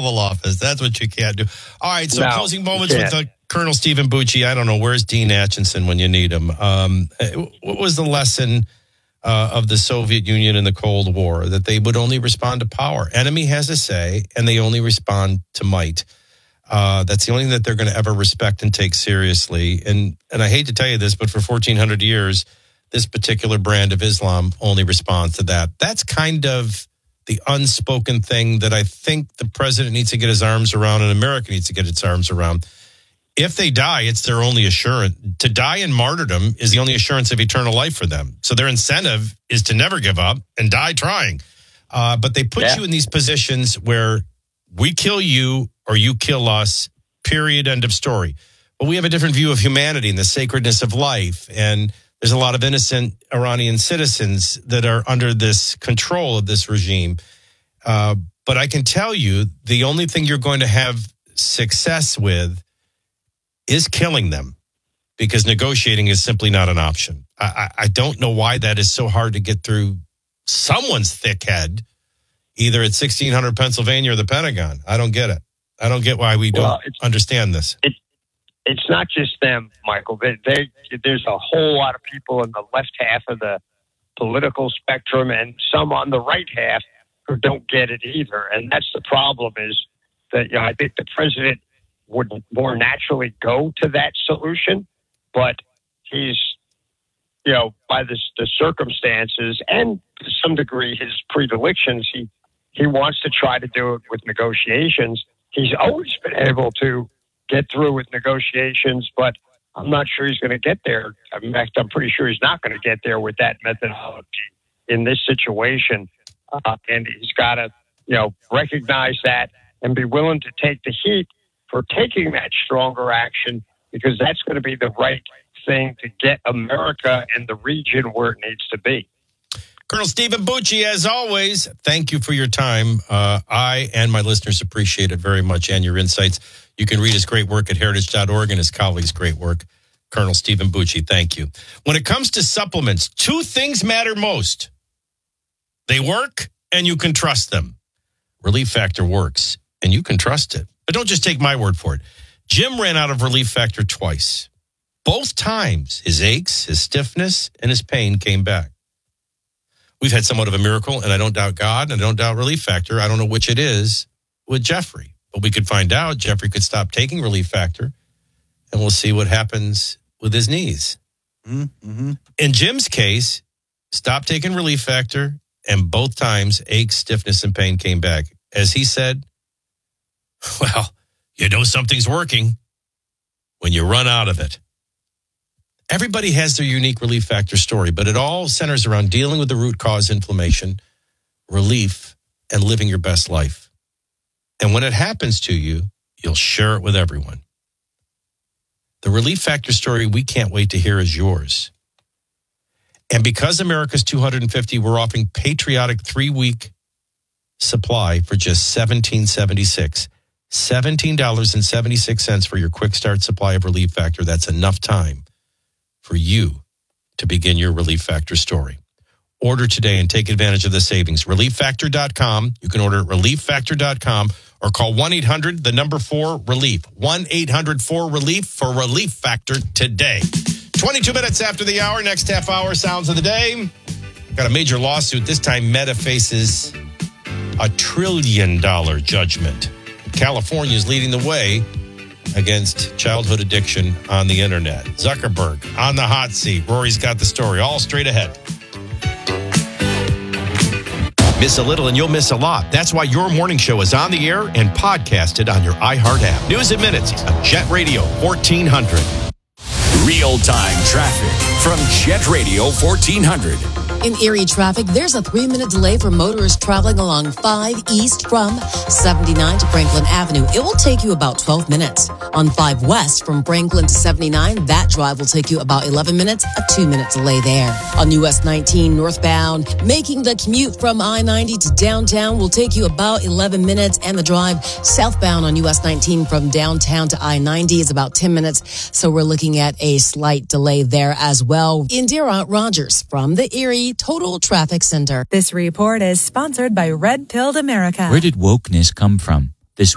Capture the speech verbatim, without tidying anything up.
Oval Office. That's what you can't do. All right, so no, closing moments with uh, Colonel Stephen Bucci. I don't know, where's Dean Acheson when you need him? Um, what was the lesson uh, of the Soviet Union in the Cold War? That they would only respond to power. Enemy has a say, and they only respond to might. Uh, that's the only thing that they're going to ever respect and take seriously. And and I hate to tell you this, but for fourteen hundred years, this particular brand of Islam only responds to that. That's kind of the unspoken thing that I think the president needs to get his arms around and America needs to get its arms around. If they die, it's their only assurance. To die in martyrdom is the only assurance of eternal life for them. So their incentive is to never give up and die trying. Uh, but they put yeah. you in these positions where we kill you or you kill us, period, end of story. But we have a different view of humanity and the sacredness of life. And there's a lot of innocent Iranian citizens that are under this control of this regime. Uh, but I can tell you, the only thing you're going to have success with is killing them, because negotiating is simply not an option. I, I, I don't know why that is so hard to get through someone's thick head, either at sixteen hundred Pennsylvania or the Pentagon. I don't get it. I don't get why we don't well, understand this. It, it's not just them, Michael. They, they, there's a whole lot of people in the left half of the political spectrum and some on the right half who don't get it either. And that's the problem, is that, you know, I think the president would more naturally go to that solution, but he's, you know, by the, the circumstances and to some degree his predilections, he, he wants to try to do it with negotiations. He's always been able to get through with negotiations, but I'm not sure he's going to get there. In fact, I'm pretty sure he's not going to get there with that methodology in this situation. Uh, and he's got to, you know, recognize that and be willing to take the heat for taking that stronger action, because that's going to be the right thing to get America and the region where it needs to be. Colonel Stephen Bucci, as always, thank you for your time. Uh, I and my listeners appreciate it very much, and your insights. You can read his great work at heritage dot org and his colleagues' great work. Colonel Stephen Bucci, thank you. When it comes to supplements, two things matter most. They work, and you can trust them. Relief Factor works, and you can trust it. But don't just take my word for it. Jim ran out of Relief Factor twice. Both times, his aches, his stiffness, and his pain came back. We've had somewhat of a miracle, and I don't doubt God, and I don't doubt Relief Factor. I don't know which it is with Jeffrey. But we could find out. Jeffrey could stop taking Relief Factor, and we'll see what happens with his knees. Mm-hmm. In Jim's case, stop taking Relief Factor, and both times, aches, stiffness, and pain came back. As he said, well, you know something's working when you run out of it. Everybody has their unique Relief Factor story, but it all centers around dealing with the root cause, inflammation, relief, and living your best life. And when it happens to you, you'll share it with everyone. The Relief Factor story we can't wait to hear is yours. And because America's two hundred fifty, we're offering patriotic three-week supply for just seventeen seventy-six. seventeen dollars and seventy-six cents for your quick start supply of Relief Factor. That's enough time for you to begin your Relief Factor story. Order today and take advantage of the savings. relief factor dot com. You can order at relief factor dot com or call one eight hundred, the number four, relief. one eight hundred four relief for Relief Factor today. twenty-two minutes after the hour, next half hour, Sounds of the Day. Got a major lawsuit. This time, Meta faces a trillion dollar judgment. California is leading the way against childhood addiction on the internet. Zuckerberg on the hot seat. Rory's got the story. All straight ahead. Miss a little and you'll miss a lot. That's why your morning show is on the air and podcasted on your iHeart app. News at Minutes on Jet Radio fourteen hundred. Real-time traffic from Jet Radio fourteen hundred. In Erie traffic, there's a three-minute delay for motorists traveling along five East from seventy-nine to Franklin Avenue. It will take you about twelve minutes. On five West from Franklin to seventy-nine, that drive will take you about eleven minutes, a two-minute delay there. On U S nineteen northbound, making the commute from I ninety to downtown will take you about eleven minutes, and the drive southbound on U S nineteen from downtown to I ninety is about ten minutes, so we're looking at a slight delay there as well. Indira Rogers from the Erie Total Traffic Center. This report is sponsored by Red Pilled America. Where did wokeness come from?